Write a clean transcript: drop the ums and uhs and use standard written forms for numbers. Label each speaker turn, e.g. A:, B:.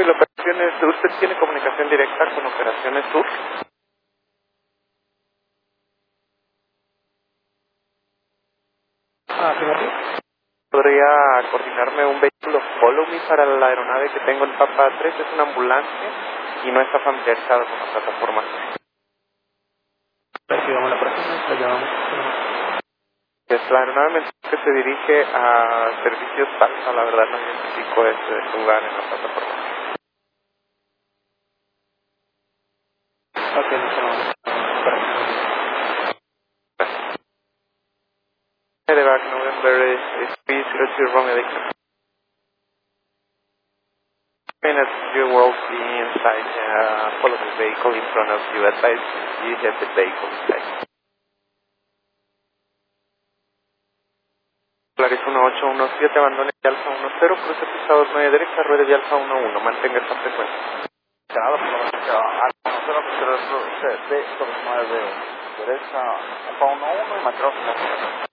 A: Y la operación es, ¿usted tiene comunicación directa con Operaciones Sur?
B: Ah, fíjate.
A: ¿Podría coordinarme un vehículo Follow Me para la aeronave que tengo en Papa 3? Es una ambulancia y no está familiarizado con la plataforma.
B: Recibamos la próxima, la llamamos.
A: Es la aeronave me dice que se dirige a servicios TAXA, la verdad no identifico ese lugar en la plataforma.
B: Ok, nos llamamos.
A: Medevac November is 302 Romeo Victor. Minutes you will be inside follow the vehicle in front of you. Advise you have the vehicle inside. Polaris 1817, abandone de Alfa 10, cruce pista 29 derecha, ruede de Alfa 11, mantenga esta frecuencia.
B: Canadá, por lo menos, al 0 de 29 derecha, Alfa 11 y mantenemos